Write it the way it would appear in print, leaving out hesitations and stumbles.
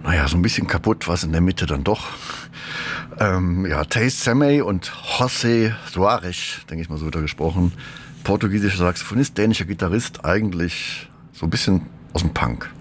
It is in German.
naja, so ein bisschen kaputt war es in der Mitte dann doch. Taze Semay und José Soares, denke ich mal, so wird er gesprochen. Portugiesischer Saxophonist, dänischer Gitarrist, eigentlich so ein bisschen aus dem Punk.